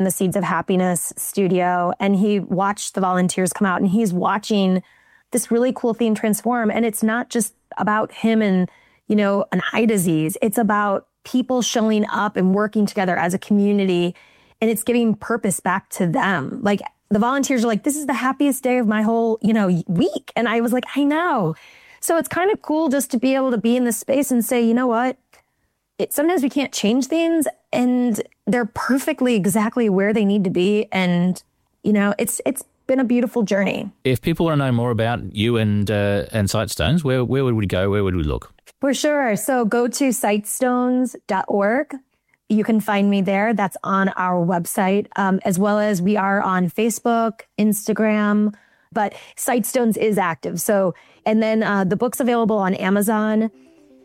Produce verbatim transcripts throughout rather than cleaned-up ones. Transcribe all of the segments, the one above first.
the Seeds of Happiness studio, and he watched the volunteers come out, and he's watching this really cool thing transform. And it's not just about him and, you know, an eye disease. It's about people showing up and working together as a community, and it's giving purpose back to them. Like, the volunteers are like, this is the happiest day of my whole, you know, week. And I was like, I know. So it's kind of cool just to be able to be in this space and say, you know what? It, sometimes we can't change things, and they're perfectly exactly where they need to be. And, you know, it's it's been a beautiful journey. If people want to know more about you and uh, and Sightstones, where, where would we go? Where would we look? For sure. So go to sightstones dot org. You can find me there. That's on our website, um, as well as we are on Facebook, Instagram, but Sightstones is active. So, and then uh, the book's available on Amazon.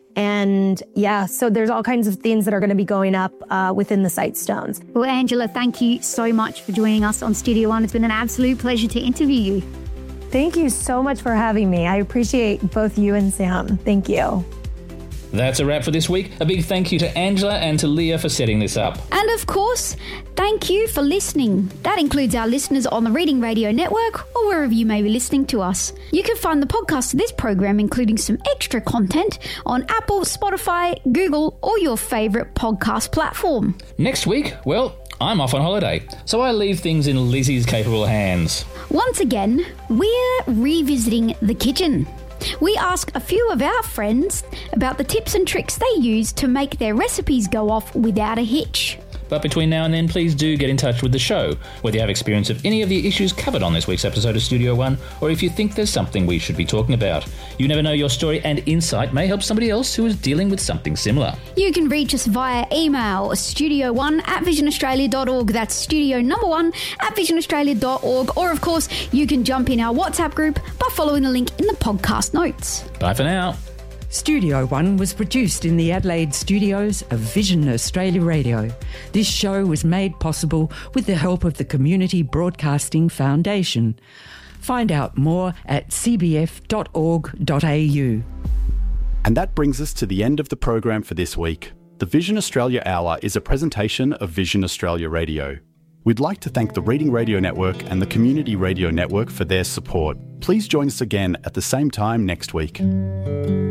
And yeah, so there's all kinds of things that are going to be going up uh, within the Sightstones. Well, Angela, thank you so much for joining us on Studio One. It's been an absolute pleasure to interview you. Thank you so much for having me. I appreciate both you and Sam. Thank you. That's a wrap for this week. A big thank you to Angela and to Leah for setting this up. And of course, thank you for listening. That includes our listeners on the Reading Radio Network or wherever you may be listening to us. You can find the podcast of this program, including some extra content, on Apple, Spotify, Google, or your favourite podcast platform. Next week, well, I'm off on holiday, so I leave things in Lizzie's capable hands. Once again, we're revisiting the kitchen. We ask a few of our friends about the tips and tricks they use to make their recipes go off without a hitch. But between now and then, please do get in touch with the show, whether you have experience of any of the issues covered on this week's episode of Studio One, or if you think there's something we should be talking about. You never know, your story and insight may help somebody else who is dealing with something similar. You can reach us via email, studio one at vision australia dot org. That's studio number one at vision australia dot org. Or, of course, you can jump in our WhatsApp group by following the link in the podcast notes. Bye for now. Studio One was produced in the Adelaide studios of Vision Australia Radio. This show was made possible with the help of the Community Broadcasting Foundation. Find out more at c b f dot org dot a u. And that brings us to the end of the program for this week. The Vision Australia Hour is a presentation of Vision Australia Radio. We'd like to thank the Reading Radio Network and the Community Radio Network for their support. Please join us again at the same time next week.